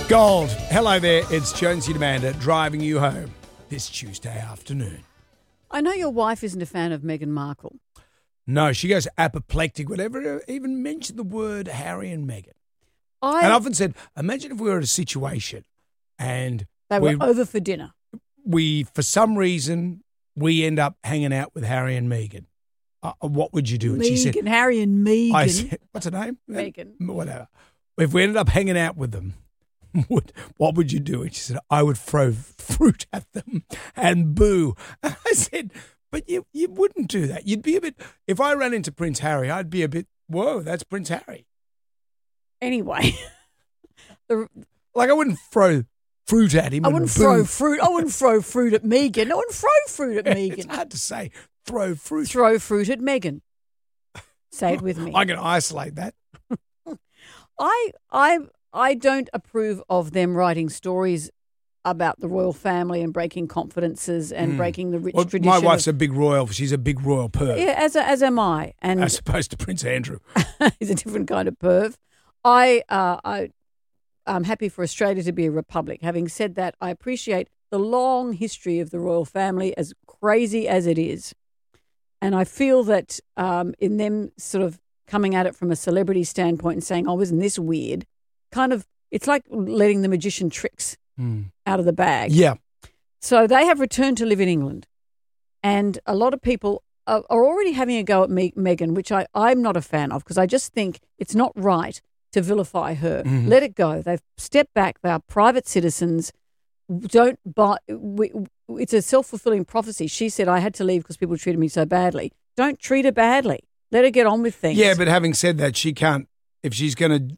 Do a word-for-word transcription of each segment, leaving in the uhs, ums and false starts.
Gold. Hello there. It's Jonesy and Amanda driving you home this Tuesday afternoon. I know your wife isn't a fan of Meghan Markle. No, she goes apoplectic whenever I even mention the word Harry and Meghan. I, and I often said, imagine if we were in a situation and they were we, over for dinner. We, for some reason, we end up hanging out with Harry and Meghan. Uh, what would you do? And Meghan, she said, Harry and Meghan. I said, what's her name? Meghan. Whatever. If we ended up hanging out with them, Would, what would you do? And she said, I would throw fruit at them and boo. And I said, but you you wouldn't do that. You'd be a bit, if I ran into Prince Harry, I'd be a bit, whoa, that's Prince Harry. Anyway. the, like I wouldn't throw fruit at him. I wouldn't throw fruit. I wouldn't throw fruit at Meghan. I wouldn't throw fruit at Meghan. It's hard to say, throw fruit. Throw fruit at Meghan. Say it with me. I can isolate that. I, I, I don't approve of them writing stories about the royal family and breaking confidences and mm. breaking the rich well, tradition. My wife's of, a big royal. She's a big royal perv. Yeah, as as am I. And as opposed to Prince Andrew. He's a different kind of perv. I, uh, I, I'm happy for Australia to be a republic. Having said that, I appreciate the long history of the royal family, as crazy as it is. And I feel that um, in them sort of coming at it from a celebrity standpoint and saying, oh, isn't this weird? Kind of, it's like letting the magician tricks mm. out of the bag. Yeah. So they have returned to live in England. And a lot of people are, are already having a go at me, Meghan, which I, I'm not a fan of because I just think it's not right to vilify her. Mm-hmm. Let it go. They've stepped back. They are private citizens. Don't buy. We, it's a self-fulfilling prophecy. She said, I had to leave because people treated me so badly. Don't treat her badly. Let her get on with things. Yeah, but having said that, she can't, if she's going to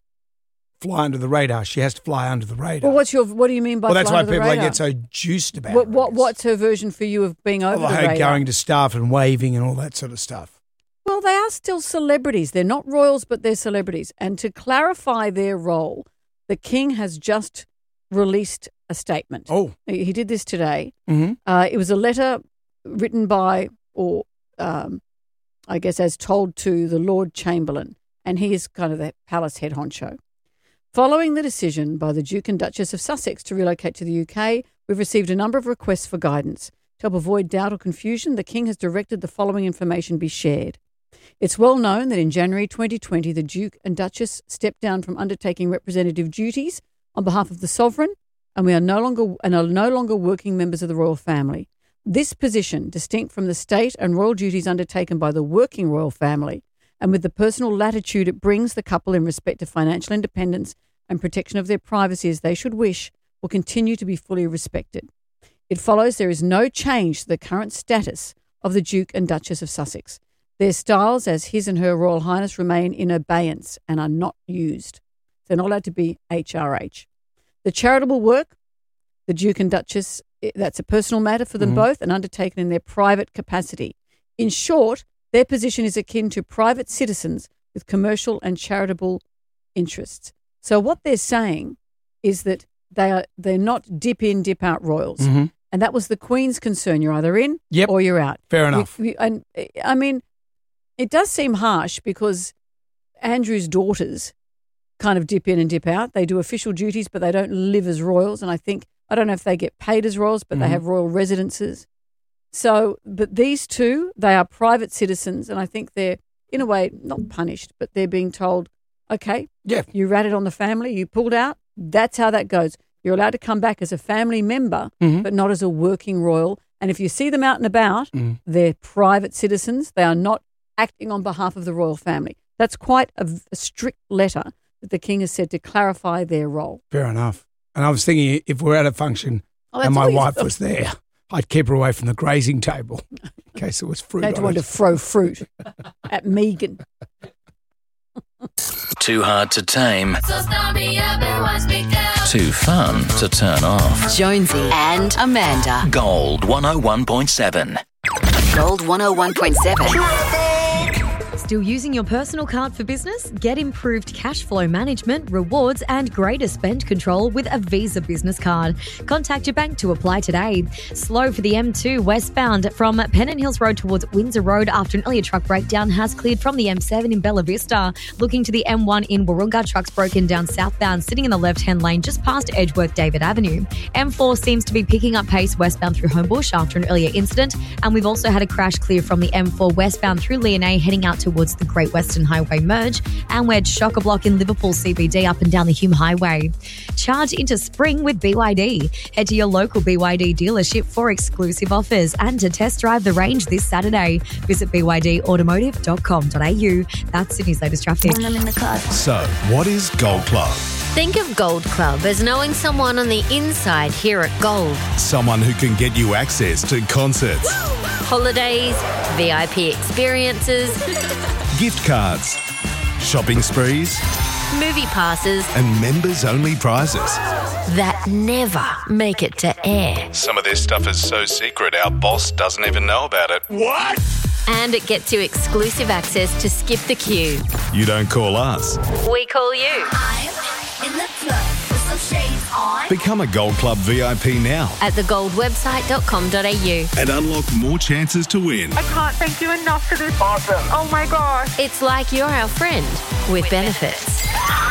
fly under the radar, she has to fly under the radar. Well, what's your? What do you mean by? Well, that's fly why under people the radar? get so juiced about what, it. What What's her version for you of being over well, the her radar? going to staff and waving and all that sort of stuff. Well, they are still celebrities. They're not royals, but they're celebrities. And to clarify their role, the King has just released a statement. Oh, he did this today. Mm-hmm. Uh, it was a letter written by, or um, I guess as told to the Lord Chamberlain, and he is kind of the palace head honcho. Following the decision by the Duke and Duchess of Sussex to relocate to the U K, we've received a number of requests for guidance. To help avoid doubt or confusion, the King has directed the following information be shared. It's well known that in January twenty twenty, the Duke and Duchess stepped down from undertaking representative duties on behalf of the Sovereign, and we are no longer and are no longer working members of the royal family. This position, distinct from the state and royal duties undertaken by the working royal family, and with the personal latitude it brings the couple in respect to financial independence and protection of their privacy as they should wish, will continue to be fully respected. It follows there is no change to the current status of the Duke and Duchess of Sussex. Their styles as His and Her Royal Highness remain in abeyance and are not used. They're not allowed to be H R H. The charitable work, the Duke and Duchess, that's a personal matter for them mm-hmm. both and undertaken in their private capacity. In short, their position is akin to private citizens with commercial and charitable interests. So what they're saying is that they are they're not dip in, dip out royals. Mm-hmm. And that was the Queen's concern. You're either in yep. or you're out. Fair enough. You, you, and I mean, it does seem harsh because Andrew's daughters kind of dip in and dip out. They do official duties, but they don't live as royals. And I think, I don't know if they get paid as royals, but mm-hmm. they have royal residences. So, but these two, they are private citizens. And I think they're, in a way, not punished, but they're being told, okay, yeah. you ratted on the family, you pulled out. That's how that goes. You're allowed to come back as a family member, mm-hmm. but not as a working royal. And if you see them out and about, mm. they're private citizens. They are not acting on behalf of the royal family. That's quite a, a strict letter that the King has said to clarify their role. Fair enough. And I was thinking if we're at a function oh, and my wife was there, I'd keep her away from the grazing table in case there was fruit Don't on want it. to throw fruit at Meghan. Too hard to tame. So start me up and watch me go. Too fun to turn off. Jonesy and Amanda. Gold one oh one point seven. Gold one oh one point seven. Still using your personal card for business? Get improved cash flow management, rewards, and greater spend control with a Visa Business Card. Contact your bank to apply today. Slow for the M two westbound from Pennant Hills Road towards Windsor Road after an earlier truck breakdown has cleared from the M seven in Bella Vista. Looking to the M one in Warunga, trucks broken down southbound, sitting in the left-hand lane just past Edgeworth David Avenue. M four seems to be picking up pace westbound through Homebush after an earlier incident, and we've also had a crash clear from the M four westbound through Leonay heading out towards the Great Western Highway merge, and wedge chock-a-block in Liverpool C B D up and down the Hume Highway. Charge into spring with B Y D. Head to your local B Y D dealership for exclusive offers and to test drive the range this Saturday. Visit b y d automotive dot com dot a u. That's Sydney's latest traffic. So, what is Gold Club? Think of Gold Club as knowing someone on the inside here at Gold. Someone who can get you access to concerts, Holidays, V I P experiences, gift cards, shopping sprees, movie passes, and members-only prizes that never make it to air. Some of this stuff is so secret our boss doesn't even know about it. What? And it gets you exclusive access to skip the queue. You don't call us. We call you. I'm in the club with some shades on. Become a Gold Club V I P now At the gold website dot com dot a u. and unlock more chances to win. I can't thank you enough for this. Awesome. Oh my gosh. It's like you're our friend with benefits.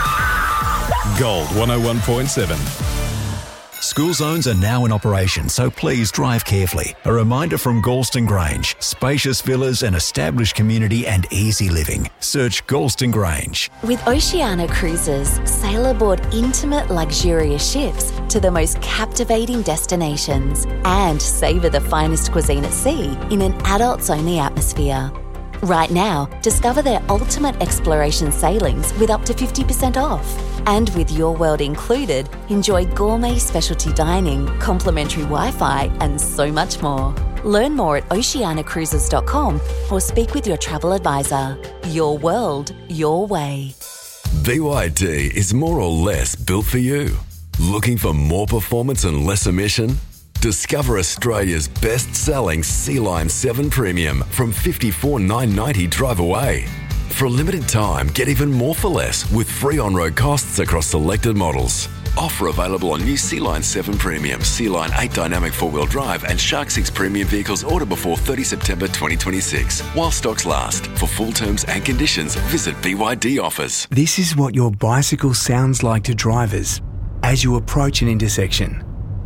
Gold one oh one point seven. School zones are now in operation, so please drive carefully. A reminder from Galston Grange. Spacious villas, an established community and easy living. Search Galston Grange. With Oceania Cruises, sail aboard intimate, luxurious ships to the most captivating destinations and savour the finest cuisine at sea in an adults-only atmosphere. Right now, discover their ultimate exploration sailings with up to fifty percent off. And with Your World included, enjoy gourmet specialty dining, complimentary Wi-Fi, and so much more. Learn more at oceania cruises dot com or speak with your travel advisor. Your world, your way. B Y D is more or less built for you. Looking for more performance and less emission? Discover Australia's best-selling Sea Line seven Premium from fifty-four thousand nine hundred ninety dollars drive away. For a limited time, get even more for less with free on-road costs across selected models. Offer available on new Sea Line seven Premium, Sea Line eight Dynamic four-wheel drive and Shark six Premium vehicles ordered before thirtieth September twenty twenty-six. While stocks last. For full terms and conditions, visit B Y D Offers. This is what your bicycle sounds like to drivers as you approach an intersection.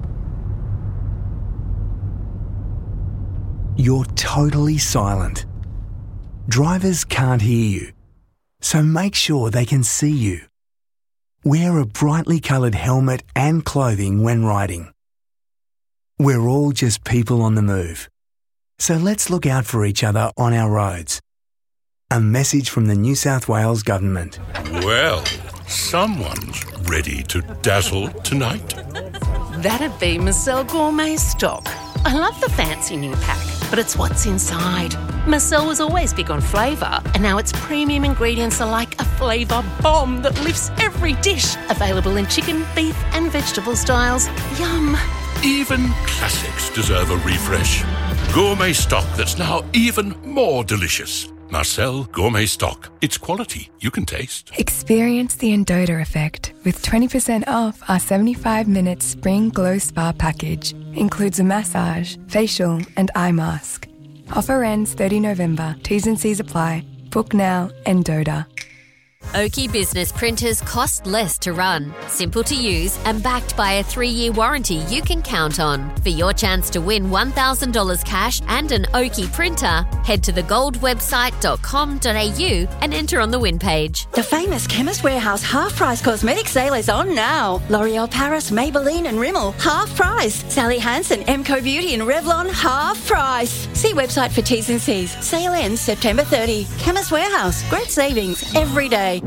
You're totally silent. Drivers can't hear you, so make sure they can see you. Wear a brightly coloured helmet and clothing when riding. We're all just people on the move, so let's look out for each other on our roads. A message from the New South Wales Government. Well, someone's ready to dazzle tonight. That'd be Marcel Gourmet Stock. I love the fancy new pack, but it's what's inside. Marcel was always big on flavour, and now its premium ingredients are like a flavour bomb that lifts every dish. Available in chicken, beef and vegetable styles. Yum. Even classics deserve a refresh. Gourmet Stock that's now even more delicious. Marcel Gourmet Stock. It's quality you can taste. Experience the Endota effect with twenty percent off our seventy-five minute Spring Glow Spa package. Includes a massage, facial and eye mask. Offer ends thirtieth November. T's and C's apply. Book now, Endota. Oki Business printers cost less to run, simple to use and backed by a three-year warranty you can count on. For your chance to win one thousand dollars cash and an Oki printer, head to the gold website dot com dot a u and enter on the win page. The famous Chemist Warehouse half-price cosmetic sale is on now. L'Oreal Paris, Maybelline and Rimmel, half price. Sally Hansen, Emco Beauty and Revlon, half price. See website for T's and C's. Sale ends September thirtieth. Chemist Warehouse, great savings every day.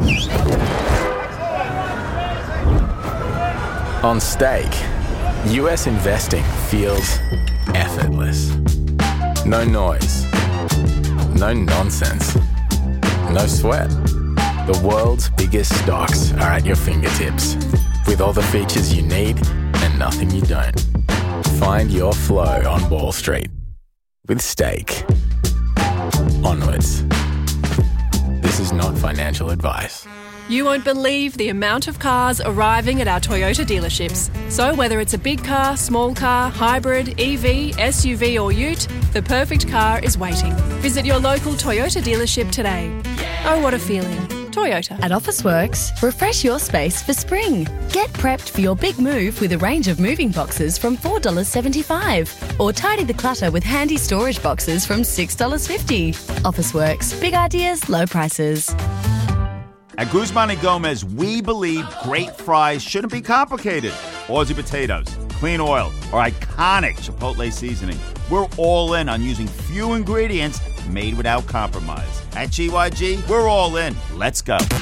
On stake, U S investing feels effortless. No noise, no nonsense, no sweat. The world's biggest stocks are at your fingertips, with all the features you need and nothing you don't. Find your flow on Wall Street with Stake. Onwards. This is not financial advice. You won't believe the amount of cars arriving at our Toyota dealerships. So whether it's a big car, small car, hybrid, E V, S U V or ute, the perfect car is waiting. Visit your local Toyota dealership today. Oh, what a feeling. Toyota. At Officeworks, refresh your space for spring. Get prepped for your big move with a range of moving boxes from four dollars seventy-five. Or tidy the clutter with handy storage boxes from six dollars fifty. Officeworks. Big ideas, low prices. At Guzman and Gomez, we believe great fries shouldn't be complicated. Aussie potatoes, clean oil, or iconic Chipotle seasoning. We're all in on using few ingredients made without compromise. At G Y G, we're all in. Let's go. Shut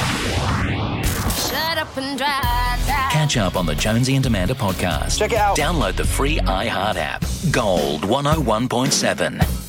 up and drive. Catch up on the Jonesy and Amanda podcast. Check it out. Download the free iHeart app. Gold one oh one point seven.